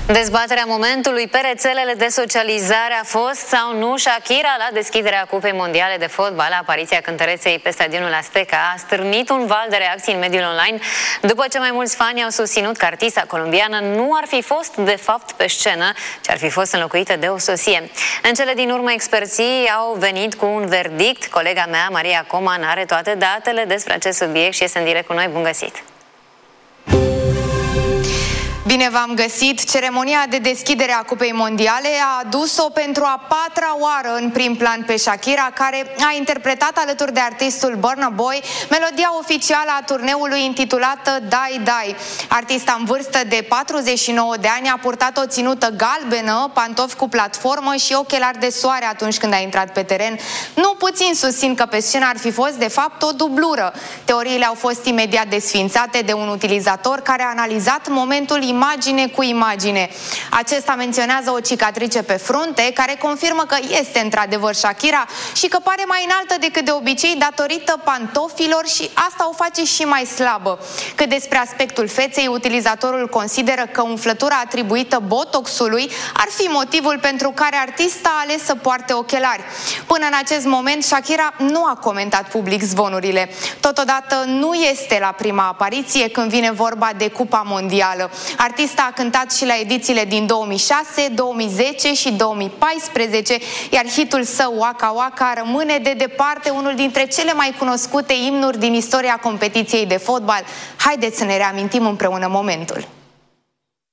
Dezbaterea momentului pe rețelele de socializare a fost sau nu Shakira la deschiderea Cupei Mondiale de Fotbal. Apariția cântăreței pe stadionul Azteca a stârnit un val de reacții în mediul online, după ce mai mulți fani au susținut că artista colombiană nu ar fi fost de fapt pe scenă, ci ar fi fost înlocuită de o soție. În cele din urmă, experții au venit cu un verdict. Colega mea, Maria Coman, are toate datele despre acest subiect și este în direct cu noi. Bun găsit! Bine v-am găsit! Ceremonia de deschidere a Cupei Mondiale a adus-o pentru a patra oară în prim plan pe Shakira, care a interpretat alături de artistul Burna Boy melodia oficială a turneului intitulată Die Die. Artista în vârstă de 49 de ani a purtat o ținută galbenă, pantofi cu platformă și ochelari de soare atunci când a intrat pe teren. Nu puțin susțin că pe scenă ar fi fost de fapt o dublură. Teoriile au fost imediat desfințate de un utilizator care a analizat momentul imagine cu imagine. Acesta menționează o cicatrice pe frunte, care confirmă că este într-adevăr Shakira și că pare mai înaltă decât de obicei datorită pantofilor și asta o face și mai slabă. Cât despre aspectul feței, utilizatorul consideră că umflătura atribuită botoxului ar fi motivul pentru care artista a ales să poarte ochelari. Până în acest moment, Shakira nu a comentat public zvonurile. Totodată nu este la prima apariție când vine vorba de Cupa Mondială. Artista a cântat și la edițiile din 2006, 2010 și 2014, iar hitul său Waka Waka rămâne de departe unul dintre cele mai cunoscute imnuri din istoria competiției de fotbal. Haideți să ne reamintim împreună momentul.